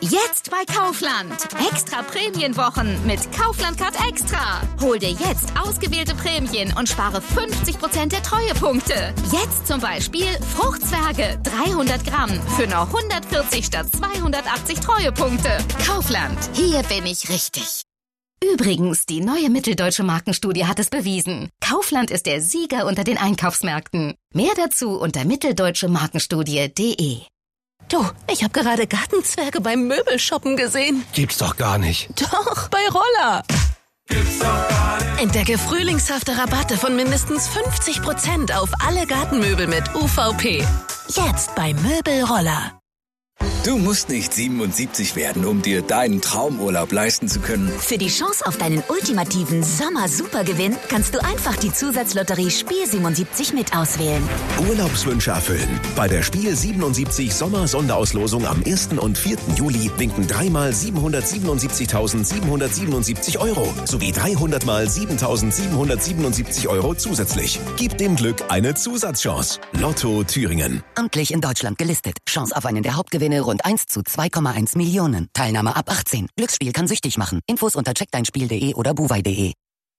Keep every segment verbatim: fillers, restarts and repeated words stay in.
Jetzt bei Kaufland. Extra Prämienwochen mit Kaufland Card Extra. Hol dir jetzt ausgewählte Prämien und spare fünfzig Prozent der Treuepunkte. Jetzt zum Beispiel Fruchtzwerge dreihundert Gramm für nur hundertvierzig statt zweihundertachtzig Treuepunkte. Kaufland, hier bin ich richtig. Übrigens, die neue Mitteldeutsche Markenstudie hat es bewiesen. Kaufland ist der Sieger unter den Einkaufsmärkten. Mehr dazu unter mitteldeutsche markenstudie punkt de. Du, ich habe gerade Gartenzwerge beim Möbelshoppen gesehen. Gibt's doch gar nicht. Doch, bei Roller. Gibt's doch gar nicht. Entdecke frühlingshafte Rabatte von mindestens fünfzig Prozent auf alle Gartenmöbel mit U V P. Jetzt bei Möbelroller. Du musst nicht siebenundsiebzig werden, um dir deinen Traumurlaub leisten zu können. Für die Chance auf deinen ultimativen Sommer-Supergewinn kannst du einfach die Zusatzlotterie Spiel siebenundsiebzig mit auswählen. Urlaubswünsche erfüllen. Bei der Spiel siebenundsiebzig Sommer-Sonderauslosung am ersten und vierten Juli winken dreimal siebenhundertsiebenundsiebzigtausendsiebenhundertsiebenundsiebzig Euro sowie dreihundert mal siebentausendsiebenhundertsiebenundsiebzig Euro zusätzlich. Gib dem Glück eine Zusatzchance. Lotto Thüringen. Amtlich in Deutschland gelistet. Chance auf einen der Hauptgewinne rund eins zu zwei Komma eins Millionen. Teilnahme ab achtzehn. Glücksspiel kann süchtig machen. Infos unter check dein spiel punkt de oder buwei punkt de.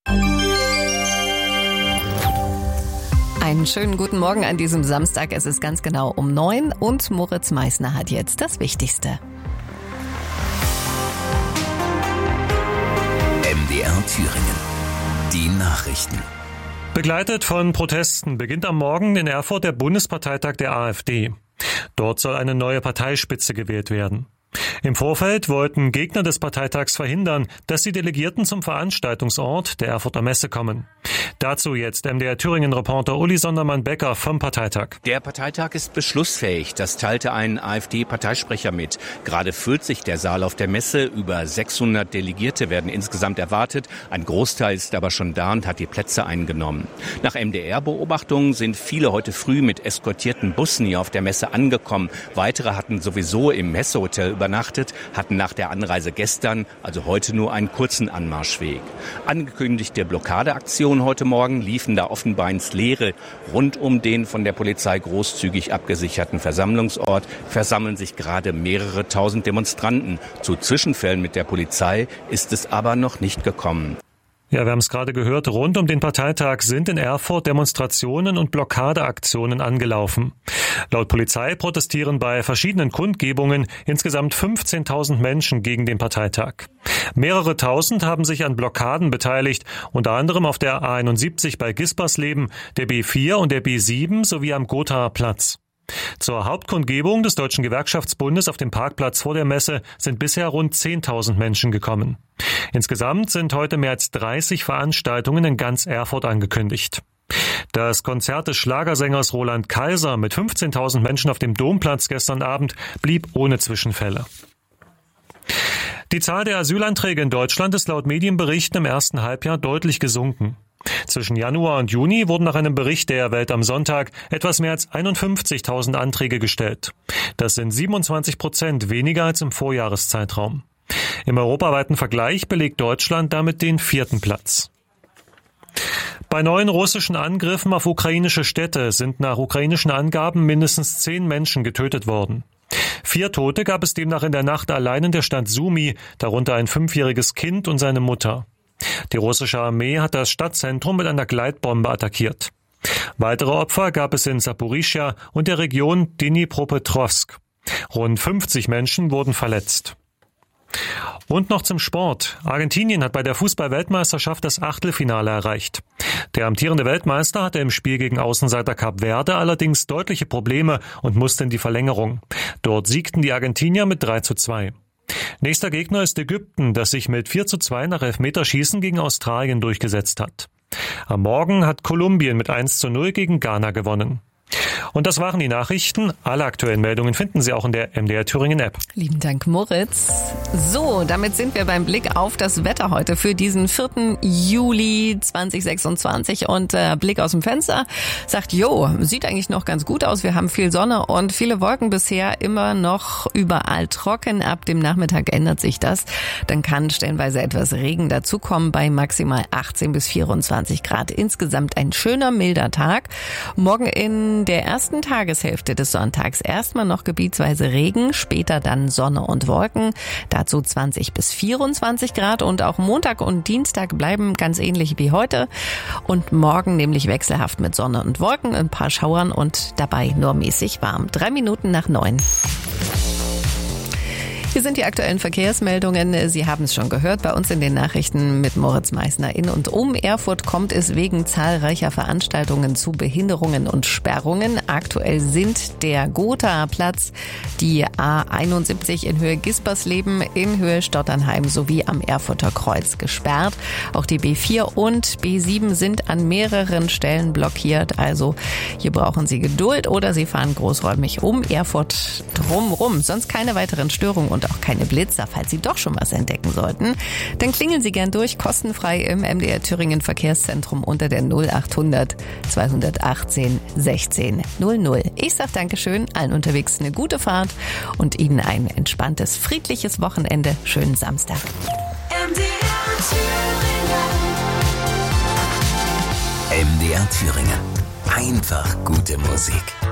Einen schönen guten Morgen an diesem Samstag. Es ist ganz genau um neun und Moritz Meissner hat jetzt das Wichtigste. M D R Thüringen. Die Nachrichten. Begleitet von Protesten beginnt am Morgen in Erfurt der Bundesparteitag der AfD. Dort soll eine neue Parteispitze gewählt werden. Im Vorfeld wollten Gegner des Parteitags verhindern, dass die Delegierten zum Veranstaltungsort der Erfurter Messe kommen. Dazu jetzt M D R Thüringen-Reporter Uli Sondermann-Becker vom Parteitag. Der Parteitag ist beschlussfähig, das teilte ein AfD-Parteisprecher mit. Gerade füllt sich der Saal auf der Messe, über sechshundert Delegierte werden insgesamt erwartet. Ein Großteil ist aber schon da und hat die Plätze eingenommen. Nach M D R-Beobachtungen sind viele heute früh mit eskortierten Bussen hier auf der Messe angekommen. Weitere hatten sowieso im Messehotel übernachtet, hatten nach der Anreise gestern, also heute nur einen kurzen Anmarschweg. Angekündigte Blockadeaktionen heute Morgen liefen da offenbar ins Leere. Rund um den von der Polizei großzügig abgesicherten Versammlungsort versammeln sich gerade mehrere tausend Demonstranten. Zu Zwischenfällen mit der Polizei ist es aber noch nicht gekommen. Ja, wir haben es gerade gehört, rund um den Parteitag sind in Erfurt Demonstrationen und Blockadeaktionen angelaufen. Laut Polizei protestieren bei verschiedenen Kundgebungen insgesamt fünfzehntausend Menschen gegen den Parteitag. Mehrere Tausend haben sich an Blockaden beteiligt, unter anderem auf der A einundsiebzig bei Gispersleben, der B vier und der B sieben sowie am Gothaer Platz. Zur Hauptkundgebung des Deutschen Gewerkschaftsbundes auf dem Parkplatz vor der Messe sind bisher rund zehntausend Menschen gekommen. Insgesamt sind heute mehr als dreißig Veranstaltungen in ganz Erfurt angekündigt. Das Konzert des Schlagersängers Roland Kaiser mit fünfzehntausend Menschen auf dem Domplatz gestern Abend blieb ohne Zwischenfälle. Die Zahl der Asylanträge in Deutschland ist laut Medienberichten im ersten Halbjahr deutlich gesunken. Zwischen Januar und Juni wurden nach einem Bericht der Welt am Sonntag etwas mehr als einundfünfzigtausend Anträge gestellt. Das sind siebenundzwanzig Prozent weniger als im Vorjahreszeitraum. Im europaweiten Vergleich belegt Deutschland damit den vierten Platz. Bei neuen russischen Angriffen auf ukrainische Städte sind nach ukrainischen Angaben mindestens zehn Menschen getötet worden. Vier Tote gab es demnach in der Nacht allein in der Stadt Sumy, darunter ein fünfjähriges Kind und seine Mutter. Die russische Armee hat das Stadtzentrum mit einer Gleitbombe attackiert. Weitere Opfer gab es in Saporischschja und der Region Dnipropetrovsk. Rund fünfzig Menschen wurden verletzt. Und noch zum Sport. Argentinien hat bei der Fußball-Weltmeisterschaft das Achtelfinale erreicht. Der amtierende Weltmeister hatte im Spiel gegen Außenseiter Kap Verde allerdings deutliche Probleme und musste in die Verlängerung. Dort siegten die Argentinier mit drei zu zwei. Nächster Gegner ist Ägypten, das sich mit vier zu zwei nach Elfmeterschießen gegen Australien durchgesetzt hat. Am Morgen hat Kolumbien mit eins zu null gegen Ghana gewonnen. Und das waren die Nachrichten. Alle aktuellen Meldungen finden Sie auch in der M D R Thüringen App. Lieben Dank, Moritz. So, damit sind wir beim Blick auf das Wetter heute für diesen vierten Juli zweitausendsechsundzwanzig. Und äh, Blick aus dem Fenster sagt, jo, sieht eigentlich noch ganz gut aus. Wir haben viel Sonne und viele Wolken bisher, immer noch überall trocken. Ab dem Nachmittag ändert sich das. Dann kann stellenweise etwas Regen dazukommen bei maximal achtzehn bis vierundzwanzig Grad. Insgesamt ein schöner, milder Tag. Morgen in der ersten Tageshälfte des Sonntags erstmal noch gebietsweise Regen, später dann Sonne und Wolken. Dazu zwanzig bis vierundzwanzig Grad und auch Montag und Dienstag bleiben ganz ähnlich wie heute. Und morgen nämlich wechselhaft mit Sonne und Wolken, ein paar Schauern und dabei nur mäßig warm. Drei Minuten nach neun. Hier sind die aktuellen Verkehrsmeldungen. Sie haben es schon gehört bei uns in den Nachrichten mit Moritz Meissner. In und um Erfurt kommt es wegen zahlreicher Veranstaltungen zu Behinderungen und Sperrungen. Aktuell sind der Gotha-Platz, die A einundsiebzig in Höhe Gispersleben, in Höhe Stotternheim sowie am Erfurter Kreuz gesperrt. Auch die B vier und B sieben sind an mehreren Stellen blockiert. Also hier brauchen Sie Geduld oder Sie fahren großräumig um Erfurt drumrum. Sonst keine weiteren Störungen und auch keine Blitzer, falls Sie doch schon was entdecken sollten. Dann klingeln Sie gern durch, kostenfrei im M D R Thüringen Verkehrszentrum unter der null achthundert zweihundertachtzehn sechzehn null null. Ich sag Dankeschön, allen unterwegs eine gute Fahrt und Ihnen ein entspanntes, friedliches Wochenende. Schönen Samstag. M D R Thüringen. M D R Thüringen. Einfach gute Musik.